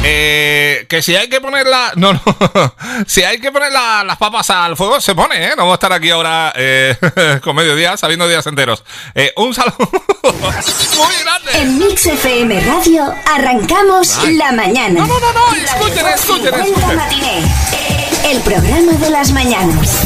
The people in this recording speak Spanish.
Que si hay que poner si hay que poner las papas al fuego, se pone, ¿eh? No vamos a estar aquí ahora con mediodía, sabiendo días enteros. Un saludo muy grande. En Mix FM Radio arrancamos la mañana. No, escuchen. Matiné, el programa de las mañanas.